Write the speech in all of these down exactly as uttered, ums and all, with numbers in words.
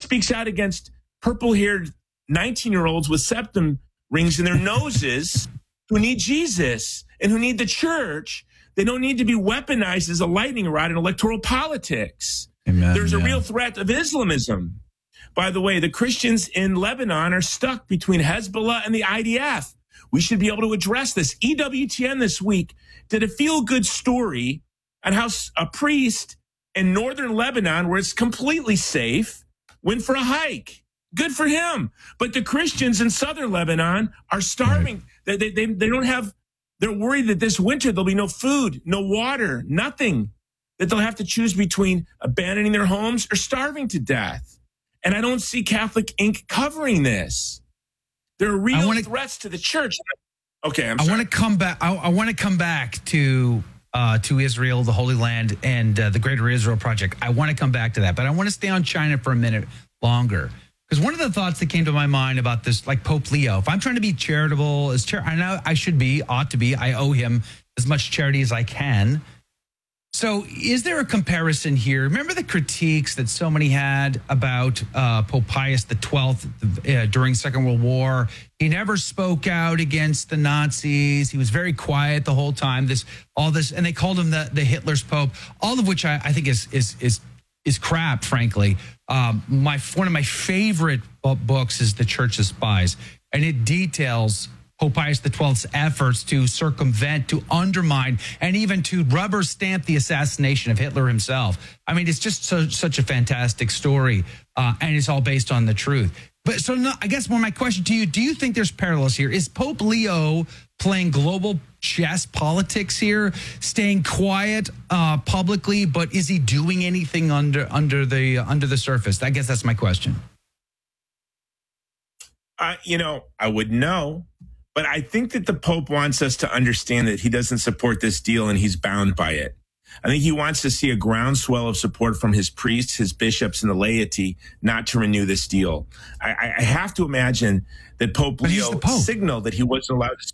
speaks out against purple-haired nineteen-year-olds with septum rings in their noses who need Jesus and who need the church. They don't need to be weaponized as a lightning rod in electoral politics. Amen, There's yeah. a real threat of Islamism. By the way, the Christians in Lebanon are stuck between Hezbollah and the I D F. We should be able to address this. E W T N this week did a feel-good story on how a priest in northern Lebanon, where it's completely safe, went for a hike. Good for him. But the Christians in southern Lebanon are starving. Right. They, they, they don't have, they're worried that this winter there'll be no food, no water, nothing, that they'll have to choose between abandoning their homes or starving to death. And I don't see Catholic Incorporated covering this. There are real wanna, threats to the church. Okay, I'm I sorry. want to come back. I, I want to come back to uh, to Israel, the Holy Land, and uh, the Greater Israel Project. I want to come back to that, but I want to stay on China for a minute longer. Because one of the thoughts that came to my mind about this, like Pope Leo, if I'm trying to be charitable, as char- I know I should be, ought to be, I owe him as much charity as I can. So is there a comparison here? Remember the critiques that so many had about uh, Pope Pius the twelfth uh, during Second World War? He never spoke out against the Nazis. He was very quiet the whole time. This, all this, and they called him the, the Hitler's Pope, all of which I, I think is is is is crap, frankly. Um, my one of my favorite books is The Church of Spies, and it details Pope Pius the twelfth's efforts to circumvent, to undermine, and even to rubber stamp the assassination of Hitler himself. I mean, it's just so, such a fantastic story, uh, and it's all based on the truth. But so no, I guess one of my question to you, do you think there's parallels here? Is Pope Leo playing global chess politics here, staying quiet uh, publicly, but is he doing anything under under the under the surface? I guess that's my question. Uh, you know, I would know. But I think that the Pope wants us to understand that he doesn't support this deal and he's bound by it. I think he wants to see a groundswell of support from his priests, his bishops, and the laity not to renew this deal. I, I have to imagine that Pope but Leo Pope. signaled that he wasn't allowed to.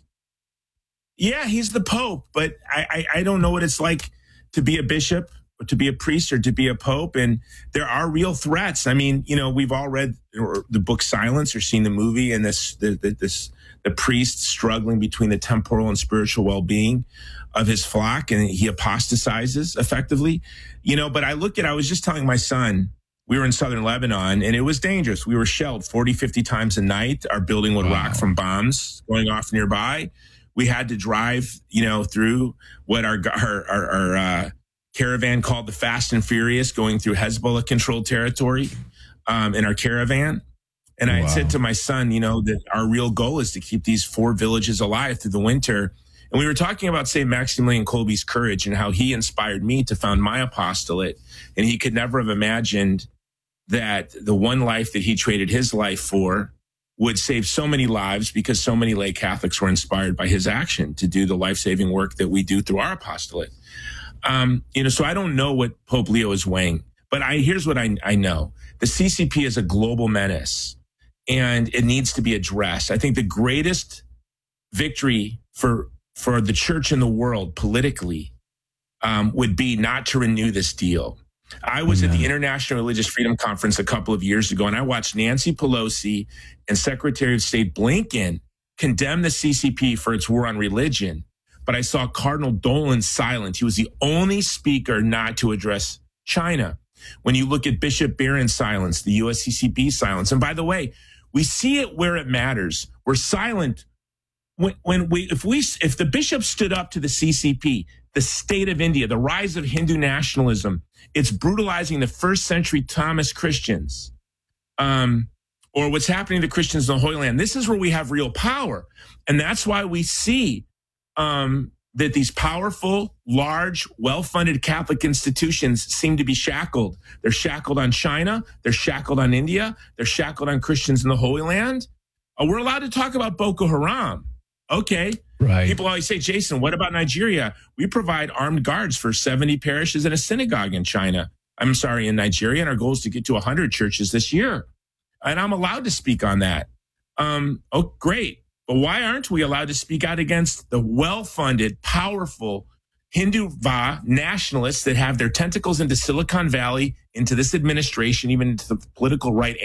Yeah, he's the Pope, but I, I, I don't know what it's like to be a bishop, or to be a priest, or to be a pope. And there are real threats. I mean, you know, we've all read the book Silence or seen the movie, and this, the, the, this, the priest struggling between the temporal and spiritual well-being of his flock, and he apostatizes effectively, you know. But I look at, I was just telling my son, we were in southern Lebanon and it was dangerous. We were shelled forty, fifty times a night. Our building would Wow. rock from bombs going off nearby. We had to drive, you know, through what our, our, our, our uh, caravan called the Fast and Furious, going through Hezbollah controlled territory um, in our caravan. And I Wow. said to my son, you know, that our real goal is to keep these four villages alive through the winter. And we were talking about Saint Maximilian Kolbe's courage and how he inspired me to found my apostolate. And he could never have imagined that the one life that he traded his life for would save so many lives, because so many lay Catholics were inspired by his action to do the life-saving work that we do through our apostolate. Um, you know, so I don't know what Pope Leo is weighing, but I, here's what I, I know. The C C P is a global menace, and it needs to be addressed. I think the greatest victory for for the church in the world politically um, would be not to renew this deal. I was Amen. at the International Religious Freedom Conference a couple of years ago, and I watched Nancy Pelosi and Secretary of State Blinken condemn the C C P for its war on religion. But I saw Cardinal Dolan silent. He was the only speaker not to address China. When you look at Bishop Barron's silence, the U S C C P silence, and by the way, we see it where it matters. We're silent when, when we, if we, if the bishop stood up to the C C P, the state of India, the rise of Hindu nationalism, it's brutalizing the first century Thomas Christians, um, or what's happening to Christians in the Holy Land. This is where we have real power, and that's why we see um, that these powerful, large, well-funded Catholic institutions seem to be shackled. They're shackled on China. They're shackled on India. They're shackled on Christians in the Holy Land. Uh, we're allowed to talk about Boko Haram. Okay. Right. People always say, Jason, what about Nigeria? We provide armed guards for seventy parishes and a synagogue in China. I'm sorry, in Nigeria, and our goal is to get to one hundred churches this year. And I'm allowed to speak on that. Um, oh, great. But why aren't we allowed to speak out against the well-funded, powerful Hindu-Va nationalists that have their tentacles into Silicon Valley, into this administration, even into the political right